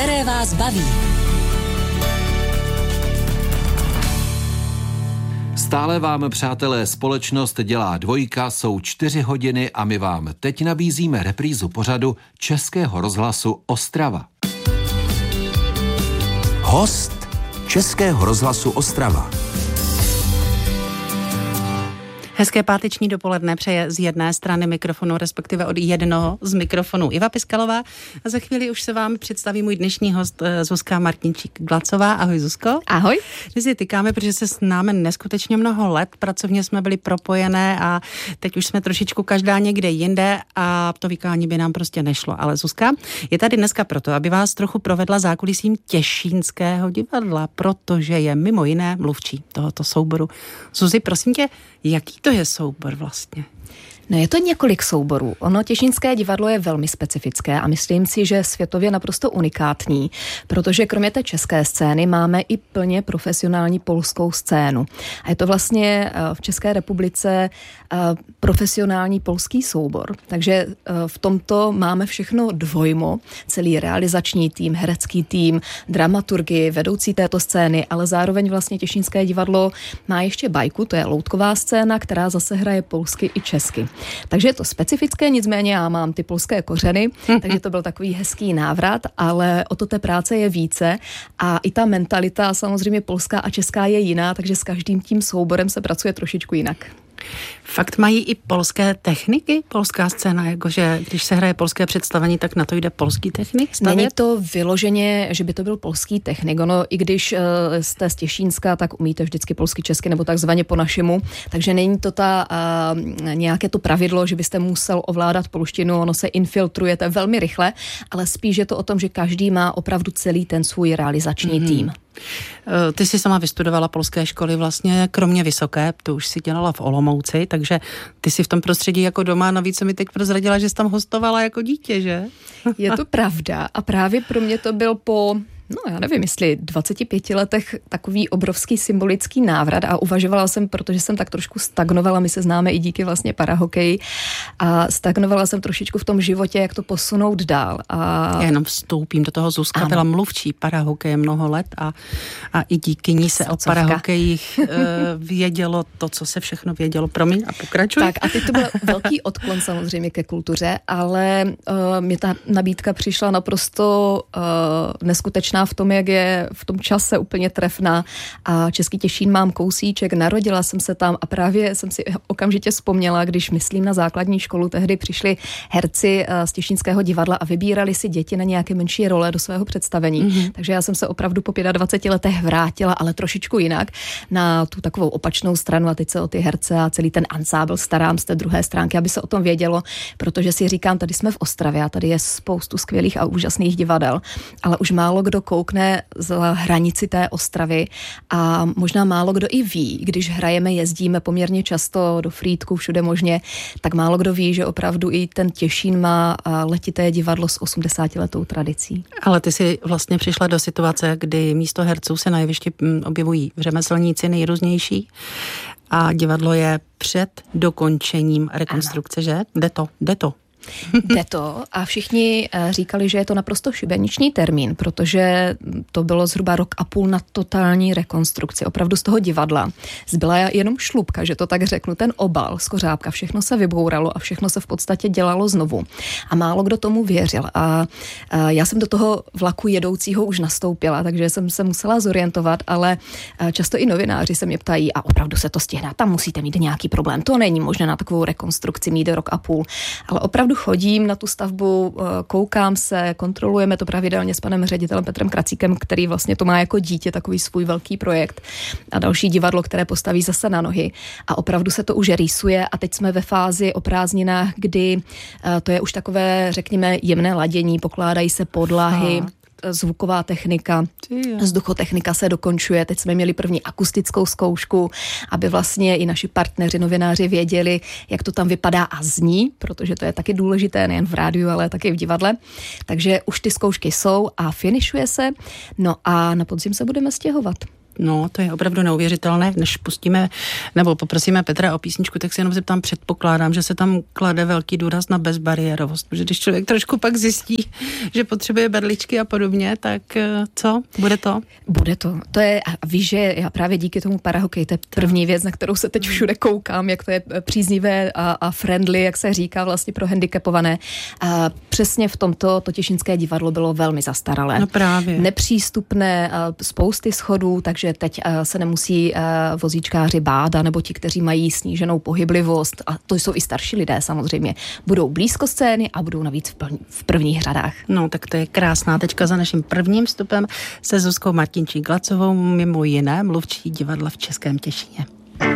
které vás baví. Stále vám, přátelé, společnost dělá dvojka, jsou 4 hodiny a my vám teď nabízíme reprízu pořadu Českého rozhlasu Ostrava. Host Českého rozhlasu Ostrava. Hezké páteční dopoledne přeje z jedné strany mikrofonu, respektive od jednoho z mikrofonů Iva Piskalová. A za chvíli už se vám představí můj dnešní host Zuzka Martinčík-Glacová. Ahoj, Zuzko. Ahoj. My si tykáme, protože se známe neskutečně mnoho let. Pracovně jsme byli propojené a teď už jsme trošičku každá někde jinde a to vykání by nám prostě nešlo. Ale Zuzka je tady dneska proto, aby vás trochu provedla zákulisím Těšínského divadla, protože je mimo jiné mluvčí tohoto souboru. Zuzi, prosím tě, jaký to je soubor vlastně? No je to několik souborů. Ono Těšínské divadlo je velmi specifické a myslím si, že světově naprosto unikátní, protože kromě té české scény máme i plně profesionální polskou scénu. A je to vlastně v České republice profesionální polský soubor. Takže v tomto máme všechno dvojmo, celý realizační tým, herecký tým, dramaturgii, vedoucí této scény, ale zároveň vlastně Těšínské divadlo má ještě bajku, to je loutková scéna, která zase hraje polsky i česky. Takže je to specifické, nicméně já mám ty polské kořeny, takže to byl takový hezký návrat, ale o to té práce je více a i ta mentalita samozřejmě polská a česká je jiná, takže s každým tím souborem se pracuje trošičku jinak. Fakt mají i polské techniky, polská scéna, jakože když se hraje polské představení, tak na to jde polský technik stavět? Není to vyloženě, že by to byl polský technik. Ono, i když jste z Těšínska, tak umíte vždycky polsky, česky nebo takzvaně po našemu, takže není to nějaké to pravidlo, že byste musel ovládat polštinu, ono se infiltrujete velmi rychle, ale spíš je to o tom, že každý má opravdu celý ten svůj realizační tým. Ty jsi sama vystudovala polské školy vlastně, kromě vysoké, to už si dělala v Olomouci, takže ty jsi v tom prostředí jako doma, navíc mi teď prozradila, že jsi tam hostovala jako dítě, že? Je to pravda a právě pro mě to byl po... já nevím, jestli 25 letech takový obrovský symbolický návrat a uvažovala jsem, protože jsem tak trošku stagnovala, my se známe i díky vlastně parahokeji a stagnovala jsem trošičku v tom životě, jak to posunout dál. Já jenom vstoupím do toho, Zuzka byla mluvčí parahokeje mnoho let a i díky ní se o parahokejích vědělo to, co se všechno vědělo. Promiň a pokračuj. Tak a teď to byl velký odklon samozřejmě ke kultuře, ale mě ta nabídka přišla naprosto neskutečná v tom, jak je v tom čase úplně trefná a Český Těšín mám kousíček, narodila jsem se tam a právě jsem si okamžitě vzpomněla, když myslím na základní školu, tehdy přišli herci z Těšínského divadla a vybírali si děti na nějaké menší role do svého představení. Takže já jsem se opravdu po 25 letech vrátila, ale trošičku jinak, na tu takovou opačnou stranu a teď se o ty herce a celý ten ansábl starám z té druhé stránky, aby se o tom vědělo, protože si říkám, tady jsme v Ostravě a tady je spoustu skvělých a úžasných divadel, ale už málo kdo koukne za hranici té Ostravy a možná málo kdo i ví, když hrajeme, jezdíme poměrně často do Frýdku, všude možně, tak málo kdo ví, že opravdu i ten Těšín má letité divadlo s 80letou tradicí. Ale ty si vlastně přišla do situace, kdy místo herců se na jevišti objevují řemeslníci nejrůznější a divadlo je před dokončením rekonstrukce, že? Jde to. Jde to a všichni říkali, že je to naprosto šibeniční termín, protože to bylo zhruba 1,5 roku na totální rekonstrukci. Opravdu z toho divadla zbyla jenom šlupka, že to tak řeknu, ten obal, skořápka, všechno se vybouralo a všechno se v podstatě dělalo znovu. A málo kdo tomu věřil. A já jsem do toho vlaku jedoucího už nastoupila, takže jsem se musela zorientovat, ale často i novináři se mě ptají, a opravdu se to stihne, tam musíte mít nějaký problém. To není možné na takovou rekonstrukci mít 1,5 roku. Ale opravdu chodím na tu stavbu, koukám se, kontrolujeme to pravidelně s panem ředitelem Petrem Kracíkem, který vlastně to má jako dítě, takový svůj velký projekt a další divadlo, které postaví zase na nohy. A opravdu se to už rýsuje a teď jsme ve fázi o prázdninách, kdy to je už takové, řekněme, jemné ladění, pokládají se podlahy, zvuková technika, vzduchotechnika se dokončuje. Teď jsme měli první akustickou zkoušku, aby vlastně i naši partneři, novináři věděli, jak to tam vypadá a zní, protože to je taky důležité nejen v rádiu, ale taky v divadle. Takže už ty zkoušky jsou a finišuje se. No a na podzim se budeme stěhovat. No, to je opravdu neuvěřitelné. Než pustíme nebo poprosíme Petra o písničku, tak si jenom zeptám, předpokládám, že se tam klade velký důraz na bezbariérovost, protože když člověk trošku pak zjistí, že potřebuje berličky a podobně, tak co? Bude to? Bude to. To je, a víš, že já právě díky tomu parahokeji, to je první věc, na kterou se teď všude koukám, jak to je příznivé a friendly, jak se říká vlastně pro handicapované. A přesně v tomto to Těšínské divadlo bylo velmi zastaralé. No právě. Nepřístupné, spousty schodů, takže teď se nemusí vozíčkáři bát, nebo ti, kteří mají sníženou pohyblivost, a to jsou i starší lidé samozřejmě, budou blízko scény a budou navíc v prvních řadách. No, tak to je krásná tečka za naším prvním vstupem se Zuzkou Martinčík-Glacovou, mimo jiné mluvčí divadla v Českém Těšíně.